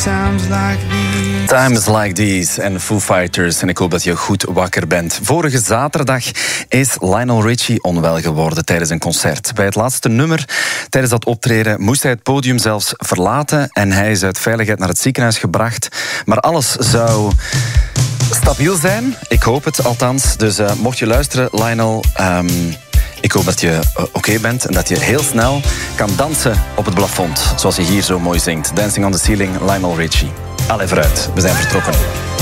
Times Like These en Foo Fighters. En ik hoop dat je goed wakker bent. Vorige zaterdag is Lionel Richie onwel geworden tijdens een concert. Bij het laatste nummer, tijdens dat optreden, moest hij het podium zelfs verlaten. En hij is uit veiligheid naar het ziekenhuis gebracht. Maar alles zou stabiel zijn. Ik hoop het althans. Dus mocht je luisteren, Lionel... ik hoop dat je oké bent en dat je heel snel kan dansen op het plafond. Zoals je hier zo mooi zingt. Dancing on the Ceiling, Lionel Richie. Allee, vooruit. We zijn vertrokken.